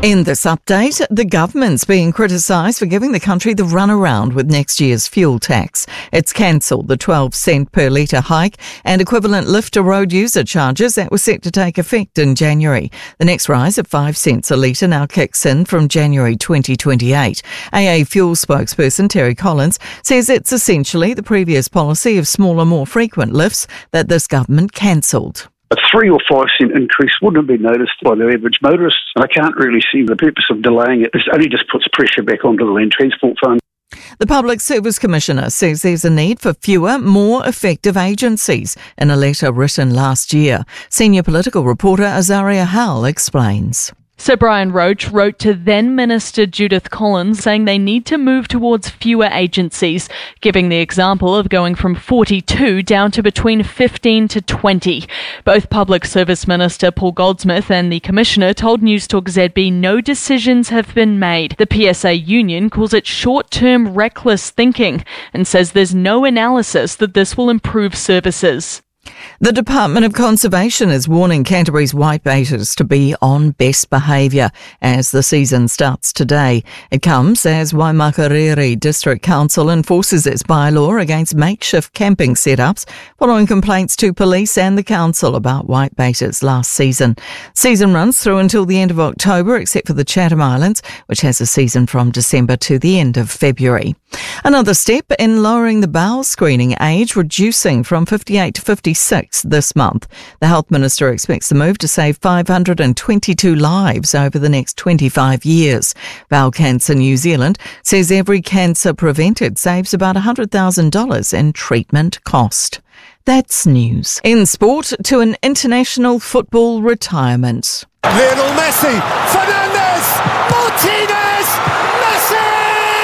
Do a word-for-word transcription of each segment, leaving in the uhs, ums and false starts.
In this update, the government's being criticised for giving the country the runaround with next year's fuel tax. It's cancelled the twelve cent per litre hike and equivalent lift to road user charges that were set to take effect in January. The next rise of five cents a litre now kicks in from January twenty twenty-eight. A A Fuel spokesperson Terry Collins says it's essentially the previous policy of smaller, more frequent lifts that this government cancelled. A three or five cent increase wouldn't have been noticed by the average motorist. I can't really see the purpose of delaying it. It only just puts pressure back onto the Land Transport Fund. The Public Service Commissioner says there's a need for fewer, more effective agencies in a letter written last year. Senior political reporter Azaria Howell explains. Sir Brian Roche wrote to then Minister Judith Collins saying they need to move towards fewer agencies, giving the example of going from forty-two down to between fifteen to twenty. Both Public Service Minister Paul Goldsmith and the Commissioner told Newstalk Z B no decisions have been made. The P S A union calls it short-term reckless thinking and says there's no analysis that this will improve services. The Department of Conservation is warning Canterbury's whitebaiters to be on best behaviour as the season starts today. It comes as Waimakariri District Council enforces its bylaw against makeshift camping setups following complaints to police and the council about whitebaiters last season. Season runs through until the end of October, except for the Chatham Islands, which has a season from December to the end of February. Another step in lowering the bowel screening age, reducing from fifty-eight to fifty-six this month. The Health Minister expects the move to save five hundred twenty-two lives over the next twenty-five years. Bowel Cancer New Zealand says every cancer prevented saves about one hundred thousand dollars in treatment cost. That's news. In sport, to an international football retirement. Lionel Messi, Fernandes, Martinez, Messi!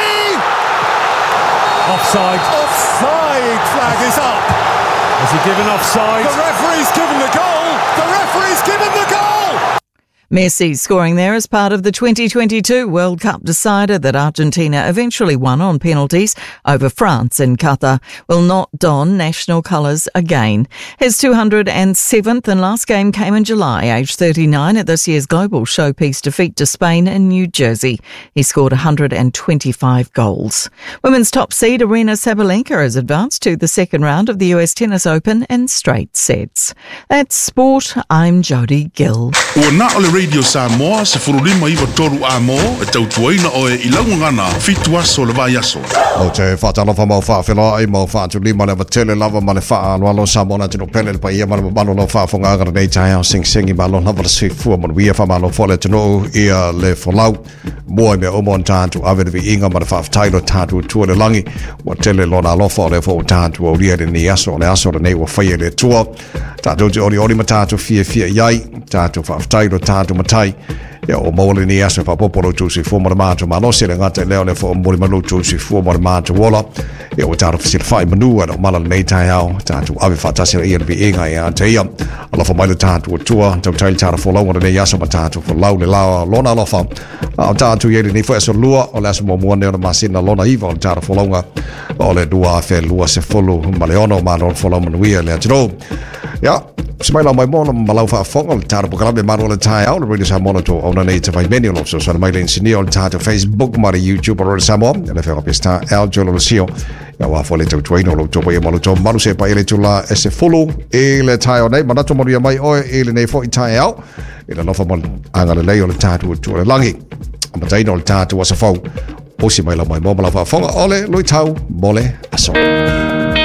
Offside. Offside flag is up. Has he given offside? The referee's given the goal. The referee's given the goal. Messi scoring there as part of the twenty twenty-two World Cup decider that Argentina eventually won on penalties over France in Qatar will not don national colours again. His two hundred seventh and last game came in July, aged thirty-nine, at this year's global showpiece defeat to Spain in New Jersey. He scored one hundred twenty-five goals. Women's top seed Aryna Sabalenka has advanced to the second round of the U S Tennis Open in straight sets. That's sport. I'm Jodie Gill. Radio Samoa se furulima iwa toru amo e tautuaina o e ilaungana fitua so le vai aso. O te whatalofa mau whaafela ai mau whaatu lima le watele lava ma le wha alo alo Samoa na tino pele le pa ia ma le mano lo whaafonga agara nei tai au sing singi ma lo lava le sifua ma wia wha ma lo fole tino ia le folau mua me omo an tātu ave le vi inga ma le whaaftailo tātu tua le langi wa tele lo na lofa le fo tātu o lia le ni aso le aso le nei wa whaia le tua tātu te ori ori ma tātu fia fia iai tātu whaaftailo tātu matai ya o mole ni aso fa popolo tu si fumo mato ma no se le ngata leo le fo mole malu tu si fumo mato wola ya o taro fsil fai manu no mala nei tai au tatu ave fatasi ia bi inga ya teia ala fo mai tatu tua tau tai taro fo lo ne yaso matatu fo lau le la lona lo fa o tatu ye ni fo so lua o la so mo mo ne masina lona iva o taro fo longa o le dua fe lua se folo ma le ono ma no fo lo manu ia le tro ya Smaila mai mono malau fa fonga le taro program de maro le tai au le radio sa mono to ona nei te vai menu lo so so mai le insinio le taro Facebook ma YouTube or samo le fa pista el jolo sio ya wa fo le to twino lo to pai malu to malu se pai le tula ese follow e le tai nei ma to moria mai o e le nei fo i tai au e le lofa mon anga le le taro to le langi ma tai no le taro wa sa fo o si mai la mai mo malau fa fonga ole lo tau mole aso